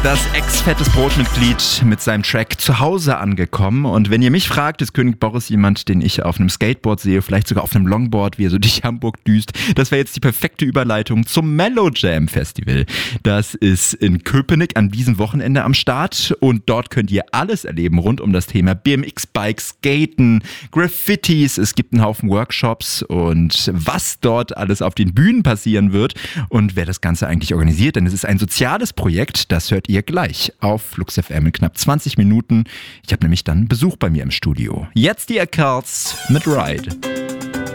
Das Ex-Fettes Brotmitglied mit seinem Track zu Hause angekommen. Und wenn ihr mich fragt, ist König Boris jemand, den ich auf einem Skateboard sehe, vielleicht sogar auf einem Longboard, wie er so durch Hamburg düst. Das wäre jetzt die perfekte Überleitung zum Mellow Jam Festival. Das ist in Köpenick an diesem Wochenende am Start und dort könnt ihr alles erleben rund um das Thema BMX-Bikes, Skaten, Graffitis. Es gibt einen Haufen Workshops und was dort alles auf den Bühnen passieren wird und wer das Ganze eigentlich organisiert, denn es ist ein soziales Projekt, das hört ihr gleich auf Flux FM in knapp 20 Minuten. Ich habe nämlich dann Besuch bei mir im Studio. Jetzt die Accounts mit Ride.